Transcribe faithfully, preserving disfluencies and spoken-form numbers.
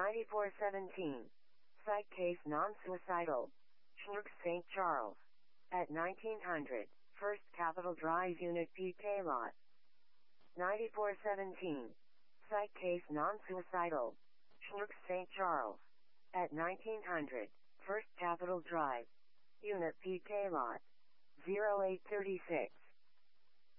ninety-four seventeen. Site case non-suicidal. Schnucks Saint Charles. At nineteen hundred. First Capitol Drive Unit P K lot. ninety-four seventeen. Site case non-suicidal. Schnucks Saint Charles. At nineteen hundred. First Capitol Drive. Unit P K lot. zero eight three six.